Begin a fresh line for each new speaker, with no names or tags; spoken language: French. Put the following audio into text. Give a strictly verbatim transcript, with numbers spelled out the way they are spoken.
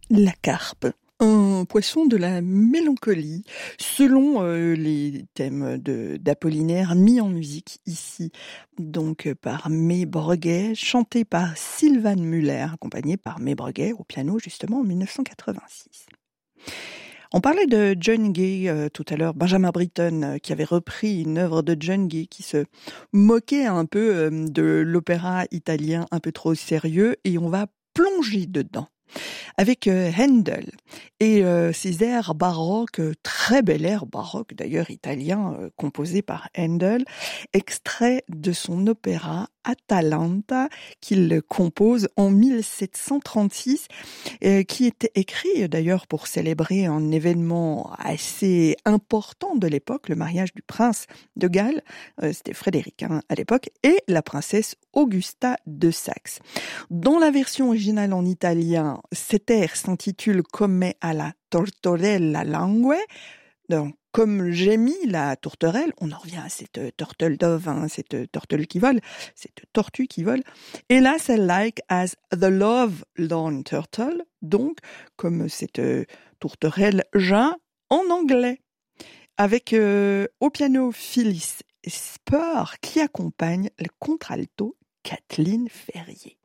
La carpe, un poisson de la mélancolie, selon euh, les thèmes de, d'Apollinaire mis en musique ici, donc euh, par May Breguet, chanté par Sylvan Muller, accompagné par May Breguet au piano justement en dix-neuf cent quatre-vingt-six. On parlait de John Gay euh, tout à l'heure, Benjamin Britten, euh, qui avait repris une œuvre de John Gay qui se moquait un peu euh, de l'opéra italien un peu trop sérieux, et on va plonger dedans avec euh, Handel et euh, ses airs baroques, euh, très bel air baroque d'ailleurs italien, euh, composé par Handel, extrait de son opéra Atalanta qu'il compose en mille sept cent trente-six, euh, qui était écrit d'ailleurs pour célébrer un événement assez important de l'époque, le mariage du prince de Galles, euh, c'était Frédéric hein, à l'époque, et la princesse Augusta de Saxe. Dans la version originale en italien, cet air s'intitule Come alla tortorella langue, donc comme gémit la tourterelle. On en revient à cette turtle dove, hein, cette turtle qui vole, cette tortue qui vole. Et là, c'est like as the love lorn turtle, donc comme cette tourterelle jeune en anglais, avec euh, au piano Phyllis Spur qui accompagne le contralto Kathleen Ferrier.